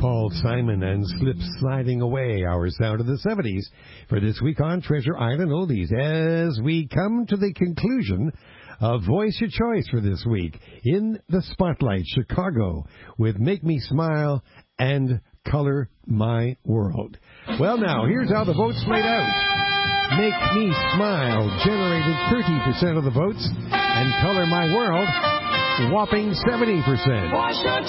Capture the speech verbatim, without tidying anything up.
Paul Simon and Slip Sliding Away, our sound of the seventies, for this week on Treasure Island Oldies. As we come to the conclusion of Voice Your Choice for this week, in the spotlight, Chicago, with Make Me Smile and Color My World. Well, now, here's how the votes played out. Make Me Smile generated thirty percent of the votes, and Color My World, whopping seventy percent.